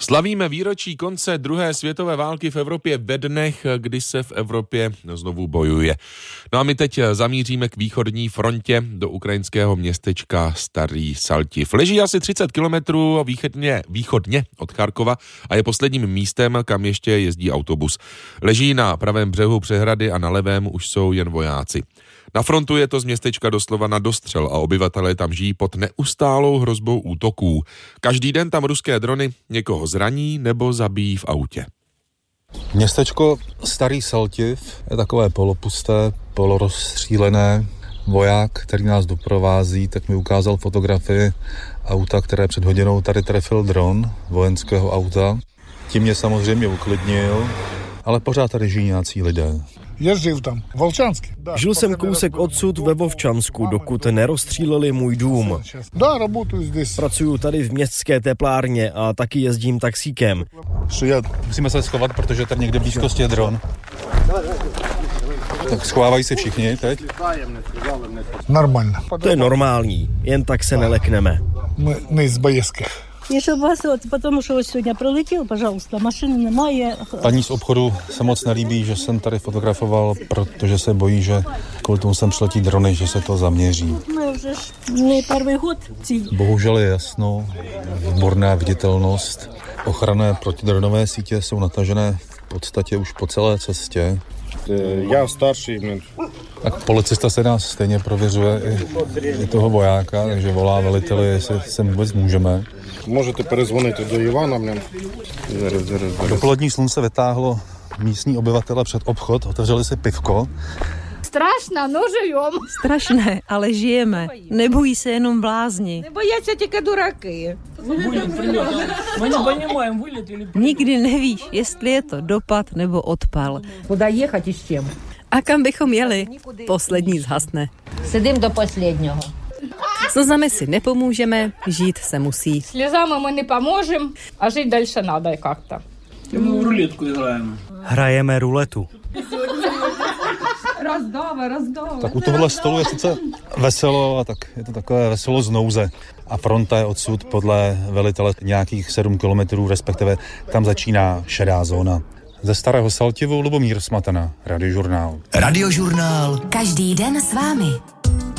Slavíme výročí konce druhé světové války v Evropě ve dnech, kdy se v Evropě znovu bojuje. No a my teď zamíříme k východní frontě do ukrajinského městečka Starý Saltiv. Leží asi 30 kilometrů východně od Charkova a je posledním místem, kam ještě jezdí autobus. Leží na pravém břehu přehrady a na levém už jsou jen vojáci. Na frontu je to z městečka doslova na dostřel a obyvatelé tam žijí pod neustálou hrozbou útoků. Každý den tam ruské drony někoho zraní nebo zabijí v autě. Městečko Starý Saltiv je takové polopusté, polorozstřílené. Voják, který nás doprovází, tak mi ukázal fotografii auta, které před hodinou tady trefil dron vojenského auta. Tím mě samozřejmě uklidnil, ale pořád tady žijí nějací lidé. Já žil tam, Volčanský. Žil jsem kousek odsud ve Vovčansku, dokud nerozstříleli můj dům. Pracuju tady v městské teplárně a taky jezdím taxíkem. Musíme se schovat, protože tady někde v blízkosti je dron. Tak schovávají se všichni teď. Normálně. To je normální, jen tak se nelekneme. My nejzbojezkých. Если вас потому что сегодня пролетел, пожалуйста, машины немає. Paní z obchodu se moc nelíbí, že jsem tady fotografoval, protože se bojí, že kvůli tomu sem přiletí drony, že se to zaměří. Bohužel je jasno, výborná viditelnost. Ochranné protidronové sítě jsou natažené v podstatě už po celé cestě. Já starší. Tak policista se nás stejně prověřuje i toho vojáka, takže volá veliteli, jestli sem vůbec můžeme. Můžete перезвонit do Ivana. Dopolední slunce vytáhlo místní obyvatele před obchod, otevřeli si pivko. Strašné, no žijem. Strašné, ale žijeme. Nebojí se jenom blázni. Nebojí tě duraky. Nikdy nevíš, jestli je to dopad nebo odpal. Kuda jechat i s čím? A kam bychom jeli? Poslední zhasne. Sedím do posledního. Slzami si nepomůžeme, žít se musí. Slzami my nepomůžeme a žít další nadо jak-to. My ruletku hrajeme. Hrajeme ruletu. Rozdáva. Tak u tohohle stolu je sice veselo, a tak je to takové veselo z nouze. A fronta je odsud podle velitele nějakých 7 kilometrů, respektive tam začíná šedá zóna. Ze Starého Saltivu Lubomír Smatana, Radiožurnál. Radiožurnál. Každý den s vámi.